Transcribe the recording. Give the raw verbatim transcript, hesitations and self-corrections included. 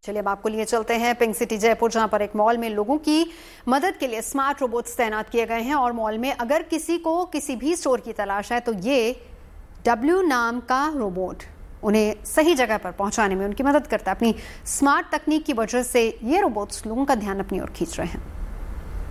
चलिए अब आपको लिए चलते हैं पिंक सिटी जयपुर, जहां पर एक मॉल में लोगों की मदद के लिए स्मार्ट रोबोट्स तैनात किए गए हैं। और मॉल में अगर किसी को किसी भी स्टोर की तलाश है तो ये डब्ल्यू नाम का रोबोट उन्हें सही जगह पर पहुंचाने में उनकी मदद करता है। अपनी स्मार्ट तकनीक की वजह से ये रोबोट्स लोगों का ध्यान अपनी ओर खींच रहे हैं।